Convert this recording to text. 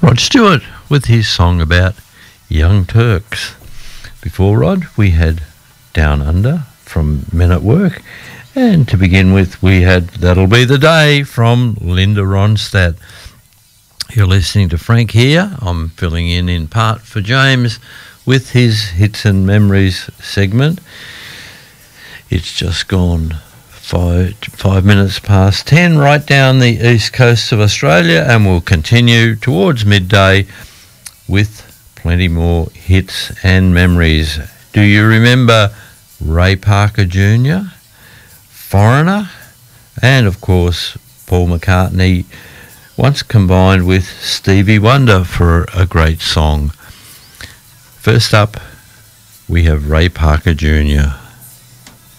Rod Stewart with his song about Young Turks. Before Rod, we had Down Under from Men at Work. And to begin with, we had That'll Be the Day from Linda Ronstadt. You're listening to Frank here. I'm filling in part for James with his Hits and Memories segment. It's just gone 5 minutes past 10 right down the east coast of Australia, and we'll continue towards midday with plenty more hits and memories. Do you remember Ray Parker Jr., Foreigner, and of course Paul McCartney, once combined with Stevie Wonder for a great song? First up, we have Ray Parker Jr.